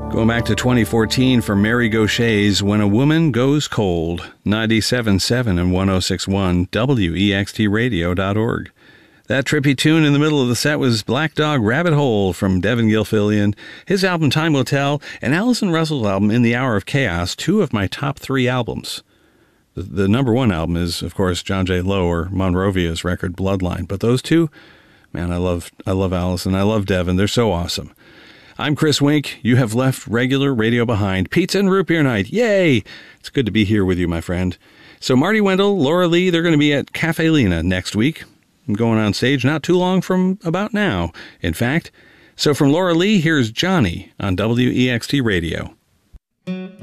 Going back to 2014 for Mary Gaucher's When a Woman Goes Cold, 97.7 and 106.1 WEXTradio.org. That trippy tune in the middle of the set was Black Dog Rabbit Hole from Devin Gilfillian, his album Time Will Tell, and Alison Russell's album In the Hour of Chaos, two of my top three albums. The number one album is, of course, John J. Lowe or Monrovia's record Bloodline, but those two, man, I love Alison, I love Devin, they're so awesome. I'm Chris Wink. You have left regular radio behind. Pizza and root beer night. Yay! It's good to be here with you, my friend. So Marty Wendell, Laura Lee, they're going to be at Cafe Lena next week. I'm going on stage not too long from about now, in fact. So from Laura Lee, here's Johnny on WEXT Radio.